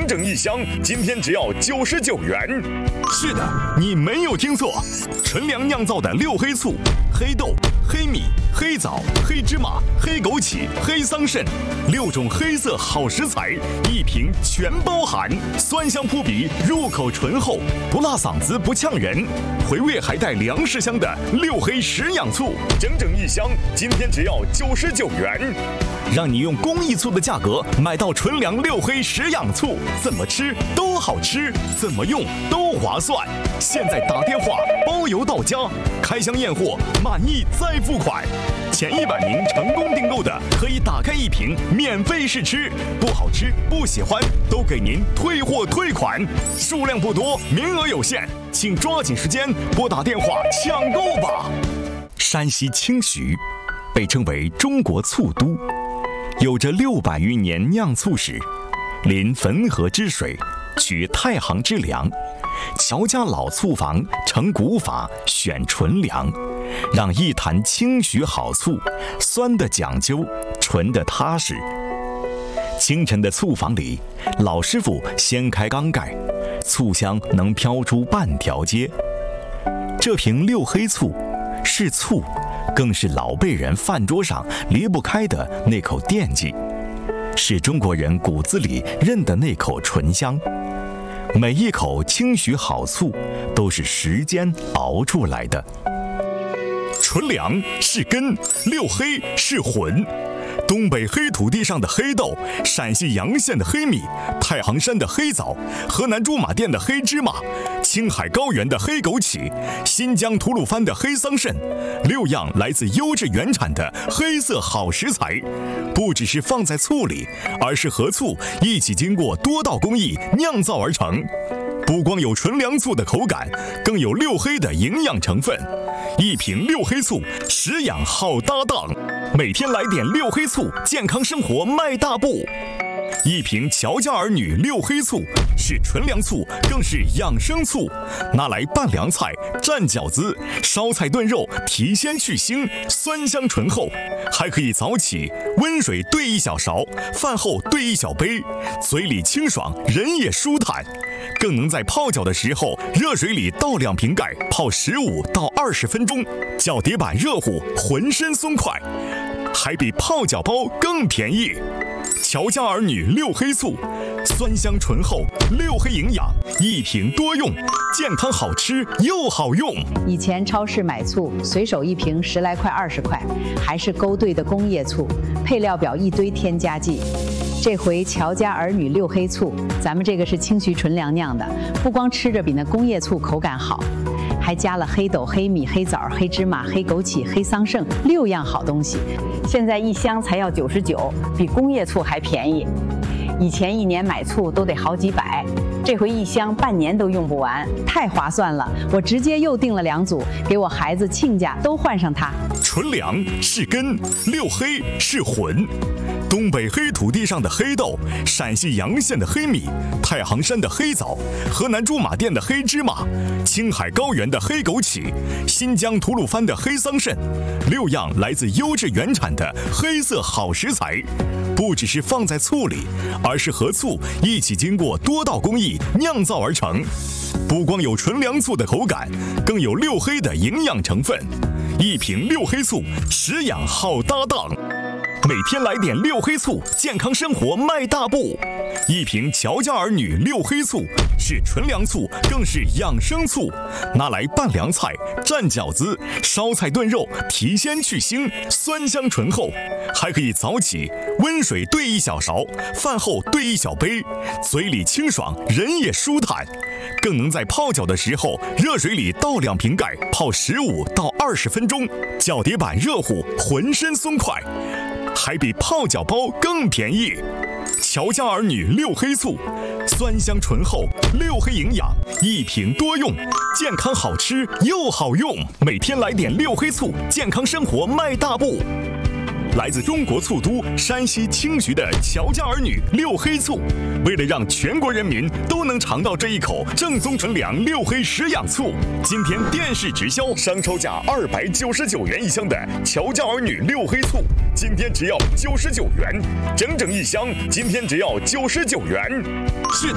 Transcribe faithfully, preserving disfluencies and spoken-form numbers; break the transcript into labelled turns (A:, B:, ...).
A: 整整一箱，今天只要九十九元。
B: 是的，你没有听错，纯粮酿造的六黑醋，黑豆、黑米、黑枣、黑芝麻、黑枸杞、黑桑葚，六种黑色好食材，一瓶全包含，酸香扑鼻，入口醇厚，不辣嗓子不呛人，回味还带粮食香的六黑食养醋，
A: 整整一箱，今天只要九十九元，
B: 让你用公益醋的价格买到纯粮六黑食养醋，怎么吃都好吃，怎么用都划算。现在打电话包邮到家，开箱验货，满意再付款。前一百名成功订购的，可以打开一瓶免费试吃，不好吃不喜欢都给您退货退款。数量不多，名额有限，请抓紧时间拨打电话抢购吧。山西清徐被称为中国醋都，有着六百余年酿醋史，临汾河之水，取太行之粮，乔家老醋坊成古法，选纯粮，让一坛清徐好醋，酸的讲究，纯的踏实。清晨的醋坊里，老师傅掀开缸盖，醋香能飘出半条街。这瓶六黑醋是醋，更是老辈人饭桌上离不开的那口惦记，是中国人骨子里认的那口醇香。每一口清徐好醋都是时间熬出来的。纯粮是根，六黑是魂。东北黑土地上的黑豆，陕西洋县的黑米，太行山的黑枣，河南驻马店的黑芝麻，青海高原的黑枸杞，新疆吐鲁番的黑桑葚，六样来自优质原产的黑色好食材，不只是放在醋里，而是和醋一起经过多道工艺酿造而成。不光有纯粮醋的口感，更有六黑的营养成分。一瓶六黑醋，食养好搭档。每天来点六黑醋，健康生活迈大步。一瓶乔家儿女六黑醋，是纯粮醋，更是养生醋，拿来拌凉菜、蘸饺子、烧菜炖肉，提鲜去腥，酸香醇厚。还可以早起温水兑一小勺，饭后兑一小杯，嘴里清爽，人也舒坦。更能在泡脚的时候，热水里倒两瓶盖，泡十五到二十分钟，脚底板热乎，浑身松快，还比泡脚包更便宜。乔家儿女六黑醋，酸香醇厚，六黑营养，一瓶多用，健康好吃又好用。
C: 以前超市买醋，随手一瓶十来块、二十块，还是勾兑的工业醋，配料表一堆添加剂。这回乔家儿女六黑醋，咱们这个是清徐纯粮酿的，不光吃着比那工业醋口感好，还加了黑豆、黑米、黑枣、黑芝麻、黑枸杞、黑桑葚六样好东西。现在一箱才要九十九，比工业醋还便宜。以前一年买醋都得好几百，这回一箱半年都用不完，太划算了。我直接又订了两组，给我孩子亲家都换上它。
B: 纯粮是根，六黑是魂。东北黑土地上的黑豆，陕西洋县的黑米，太行山的黑枣，河南驻马店的黑芝麻，青海高原的黑枸杞，新疆吐鲁番的黑桑葚，六样来自优质原产的黑色好食材，不只是放在醋里，而是和醋一起经过多道工艺酿造而成。不光有纯粮醋的口感，更有六黑的营养成分。一瓶六黑醋，食养好搭档。每天来点六黑醋，健康生活迈大步。一瓶乔家儿女六黑醋，是纯粮醋，更是养生醋，拿来拌凉菜、蘸饺子、烧菜炖肉，提鲜去腥，酸香醇厚。还可以早起温水兑一小勺，饭后兑一小杯，嘴里清爽，人也舒坦。更能在泡脚的时候，热水里倒两瓶盖，泡十五到二十分钟，脚底板热乎，浑身松快，还比泡脚包更便宜。乔家儿女六黑醋，酸香醇厚，六黑营养，一瓶多用，健康好吃又好用。每天来点六黑醋，健康生活迈大步。来自中国醋都山西清徐的乔家儿女六黑醋，为了让全国人民都能尝到这一口正宗纯粮六黑食养醋，今天电视直销
A: 商超价二百九十九元一箱的乔家儿女六黑醋，今天只要九十九元，整整一箱，今天只要九十九元。
B: 是的。